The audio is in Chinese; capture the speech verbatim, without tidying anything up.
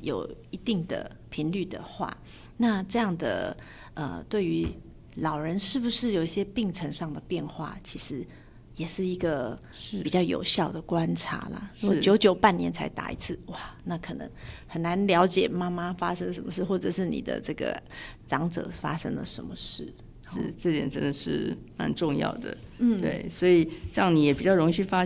有一定的频率的话，那这样的呃，对于老人是不是有一些病程上的变化，其实也是一个比较有效的观察啦。如果久久半年才打一次，哇，那可能很难了解妈妈发生什么事，或者是你的这个长者发生了什么事。 是，这点真的是蛮重要的。嗯，对，所以这样你也比较容易去发